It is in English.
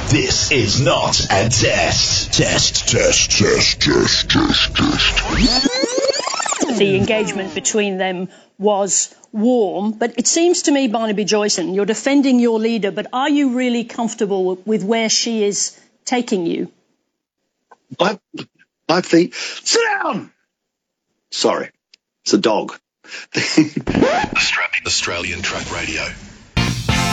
This is not a test. Test. The engagement between them was warm, but it seems to me, Barnaby Joyson, you're defending your leader, but are you really comfortable with where she is taking you? I think... Sit down! Sorry, it's a dog. Australian Truck Radio.